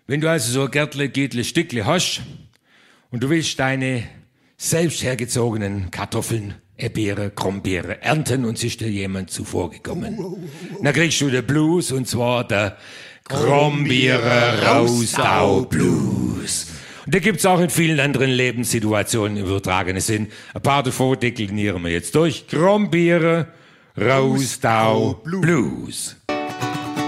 Wenn du also so ein Gärtle Stückle hast und du willst deine selbst hergezogenen Kartoffeln, Beere, Krummbeere ernten und sich dir jemand zuvorgekommen. Dann kriegst du den Blues, und zwar der Krummbeere Rausdau Blues. Und den gibt's auch in vielen anderen Lebenssituationen im übertragenen Sinn. Ein paar davon deklinieren wir jetzt durch. Krummbeere Rausdau Blues.